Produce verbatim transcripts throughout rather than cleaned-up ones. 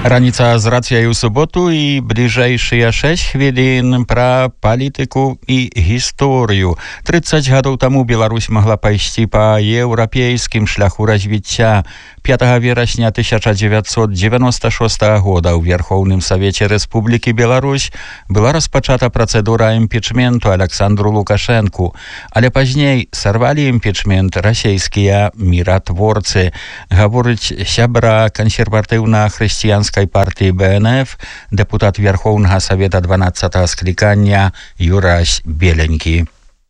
Раніца з рацыяй у суботу і бліжэйшыя шэсць хвілін пра палітыку і гісторыю. трыццаць гадоў таму Беларусь магла пайсці па еўрапейскім шляху развіцця. пятага верасня тысяча дзевяцьсот дзевяноста шостага года ў Верхоўным Савеце Рэспублікі Беларусь была распачата працэдура імпічменту Александру Лукашэнку, але пазней сарвалі імпічмент расійскія міратворцы. Гаворыць сябра кансерватыўна-хрысціянскай партии Бэ Эн Эф, депутат Верховного Совета дванадцатого скликания Юрась Беленький.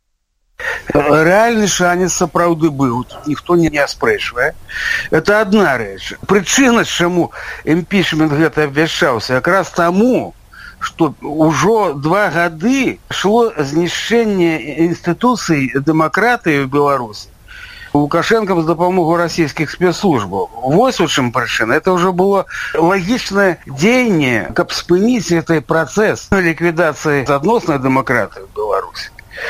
Реальный шанец сапраўды быў, ніхто не аспрэчвае. Это одна рэч. Прычына, чаму імпічмент гэта абвяшчаўся, якраз таму, што ўжо два гады шло знішчэнне інстытуцый дэмакратыі ў Беларусі Лукашенко з дапамогу расійскіх спецслужбаў. Вось у чым прычына. Это ўжо было лагічнае дзеянне, каб спыніць гэты працэс ліквідацыі адноснай дэмакратыі ў Беларусі.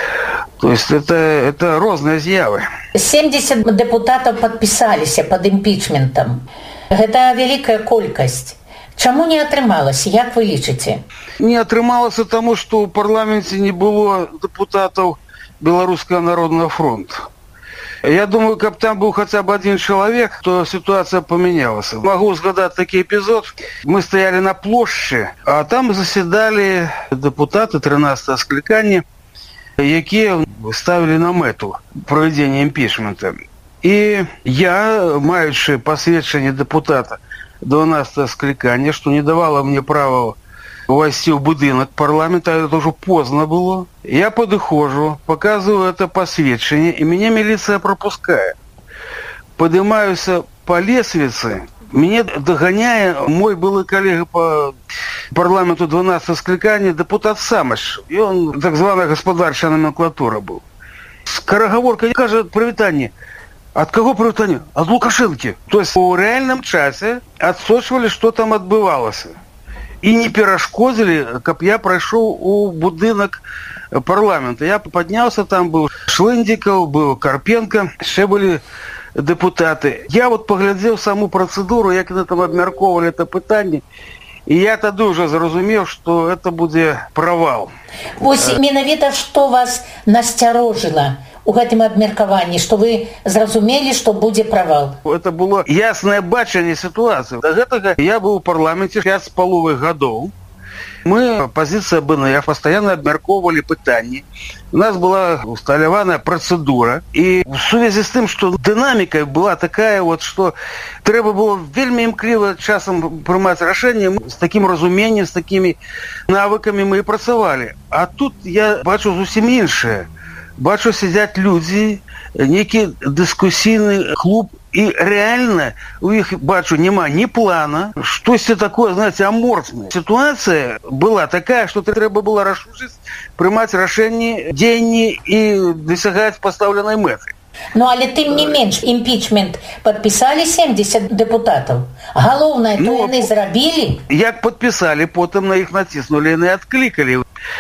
То есть это, это розныя з'явы. семьдесят депутатаў падпісаліся пад імпічментам. Гэта вялікая колькасць. Чаму не атрымалася, як вы лічыце? Не атрымалася таму, што ў парламенце не было депутатаў Беларускага народнага фронту. Я думаю, каб там был хотя бы один человек, то ситуация поменялась. Могу сгадать такой эпизод. Мы стояли на площади, а там заседали депутаты тринадцатого скликания, которые ставили на мету проведения импичмента. И я, маючи посвящение депутата дванадцатого скликания, что не давало мне права увойти в будинок парламента, это уже поздно было. Я подыхожу, показываю это посвящение, и меня милиция пропускает. Поднимаюсь по лестнице, меня догоняя мой былый коллега по парламенту дванадцатого скликания, депутат Самыш. И он так званая господарчая номенклатура был. Скороговорка кажет привитание. От кого привитание? От Лукашенки. То есть в реальном часе отсочивали, что там отбывалось. И не перашкодили, каб я прайшоў у будынак парламента. Я поднялся, там был Шлындзікаў, был Карпенко, еще были депутаты. Я вот поглядел саму процедуру, як они там абмяркоўвалі это пытанне, и я тады уже зразумеў, что это будет провал. Вось менавіта што вас насцярожила у гэтым абмеркаванні, што вы зразумелі, што будзе правал? Это было яснае бачанне сітуацыі. Да гэтага я быў у парламенце пяць з паловай гадоў. Мы, позиция Бэ Эн Эф, постоянно абмяркоўвалі пытанні. У нас была усталяваная процедура. И в связи с тем, что динамика была такая, вот, что трэба было вельмі імкліва часам прымаць рашэнне, с таким разумением, с такими навыками мы и працавалі. А тут я бачу зусім іншае. Бачу, сидят люди, некий дискуссийный клуб, и реально у них, бачу, нема ни плана, что-то такое, знаете, аморфное. Ситуация была такая, что треба было рашучить, принимать решения, деньги и досягать поставленной меты. Ну, але тым не менш, імпічмент падпісалі семьдесят депутатаў. Галоўнае, то яны зрабілі? Як падпісалі, потым на іх націснулі, яны адклікалі.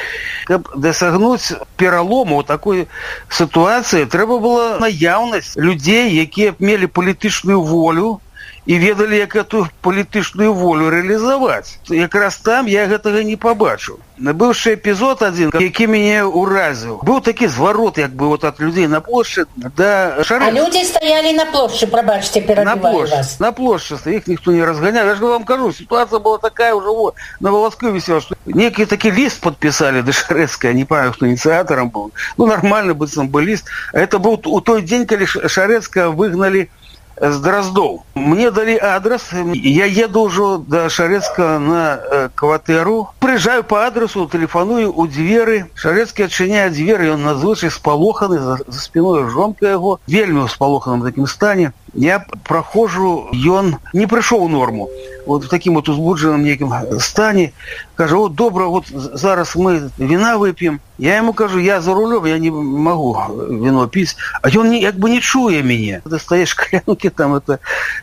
Каб дасягнуць пералому ў такой сітуацыі, трэба была наяўнасць людзей, якія мелі палітычную волю і ведалі, як эту палітычную волю рэалізаваць. Якраз там я гэтага не пабачыў. Быўшы эпізод адзін, які мяне ўразіў. Быў такі зварот, як бы, вот ад людзей на плошчы да Шарэцкага. А людзі стаялі на плошчы, прабачце, перабіваю вас. На плошчы, іх ніхто не разганяў. Я ж вам кажу, ситуация была такая уже, вот, на волоску висела, что некий такі лист подписали до Шарэцкага, не помню, кто инициатором был. Ну, нормально бы там был лист. А это был у той день, когда Шарэцкага выгнали с Дроздов. Мне дали адрес, я еду уже до Шарэцкага на э, кватэру, приезжаю по адресу, телефоную у двери, Шарэцкі адчыняе двери, он надзвычай спалоханы, за, за спиной жонка его, вельмі ў спалоханым таким стане. Я прохожу, ён не пришел в норму. Вот в таким вот узбудженном неким стане. Кажу, вот добро, вот зараз мы вина выпьем. Я ему кажу, я за рулем, я не могу вино пить. А он не, как бы не чуя меня. Ты стоишь клянки там, это...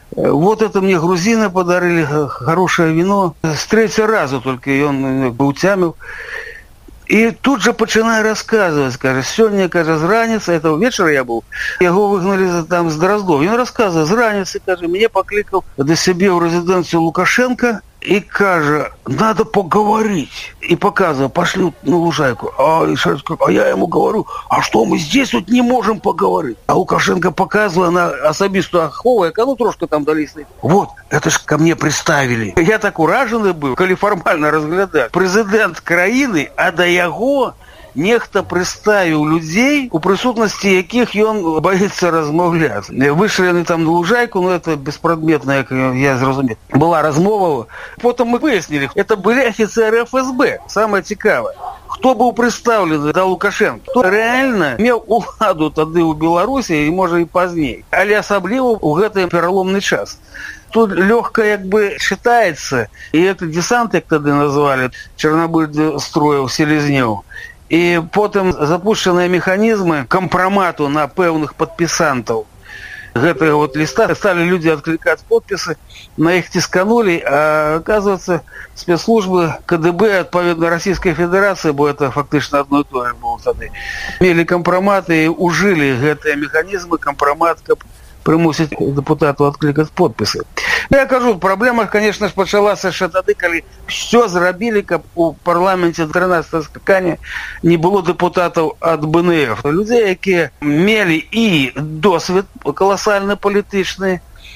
Вот это мне грузины подарили, хорошее вино. С третьего раза только он утямил. И тут же починаю рассказывать, каже, сегодня, каже, з раніцы, этого вечера я был, его выгнали там с Дроздов. И он рассказывает, з раніцы, каже, меня покликал до себе в резиденцию Лукашенко, и каже, надо поговорить. И показываю, пошли на лужайку. А, и Шарик, а я ему говорю, а что мы здесь вот не можем поговорить? А Лукашенко показывает на особисту Ахову, ну трошки там дали. Вот, это ж ко мне приставили. Я так уражений был, коли формально разглядать. Президент країни, а до яго нехта приставив людей, у присутності яких ён боїться розмовляти. Вийшли вони там на лужайку, ну це безпредметно, як я зрозумів. Була розмова. Потім ми вияснили, це були офіцери еф ес бе. Саме цікаве. Хто був представлений до Лукашенка, хто реально мав уладу тоді у Білорусі, і може і пізніше. Але особливо у цей переломний час. Тут легко як би читається, і це десант, як тоді назвали, Чорнобиль строїв Селезньов. І потім запущені механізми компромату на певних підписантів гэтага вот листа. Стали люди відкликати підписи, на їх тисканули, а оказывается спецслужби ка де бе, відповідно Російської Федерації, бо це фактично одно і то же було тоді, мали компромати і ужили гэты механізми, компромат, каб примусить депутату відкликати підписи. Я кажу, проблема, конечно ж, почалася ще тоді, коли все зробили, каб у парламенті тринадцятого скликання не було депутатів від бэ ен еф. Людей, які мали і досвід колосальний політичний,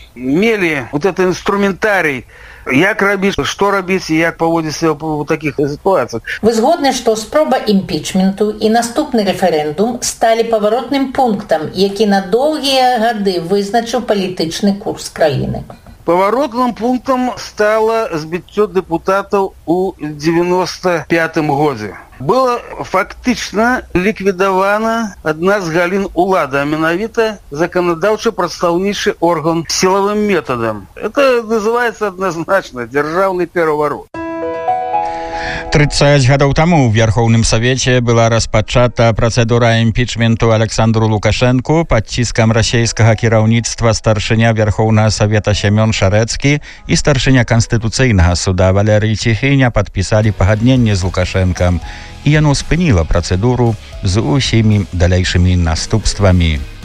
мали вот этот інструментарій, як робити, що робити і як поводити себе у таких ситуаціях. Ви згодні, що спроба імпічменту і наступний референдум стали поворотним пунктом, який на довгі роки визначив політичний курс країни? Поворотным пунктом стало збиття депутатов у девяносто пятом году. Было фактично ликвидована одна з галін улады, а менавіта законодаўчы прадстаўнічы орган силовым методом. Это называется однозначно державный переворот. тридцать гадоў таму ў Верхоўным Савеце была распачата працэдура імпічменту Александру Лукашэнку пад ціскам расійскага кіраўніцтва старшыня Верхоўнага Савета Сямён Шарэцкі і старшыня Канстытуцыйнага суда Валерый Ціхіня падпісалі пагадненне з Лукашэнкам, і яно спыніла працэдуру з усімі далейшымі наступствамі.